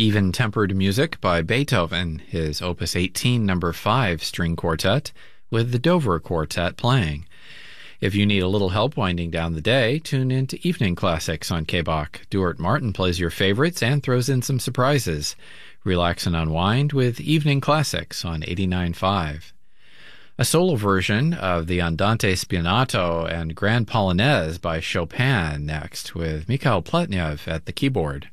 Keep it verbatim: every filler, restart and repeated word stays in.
Even-tempered music by Beethoven, his Opus eighteen number five string quartet, with the Dover Quartet playing. If you need a little help winding down the day, tune in to Evening Classics on K B O C. Duart Martin plays your favorites and throws in some surprises. Relax and unwind with Evening Classics on eighty-nine point five. A solo version of the Andante Spianato and Grand Polonaise by Chopin next, with Mikhail Pletnev at the keyboard.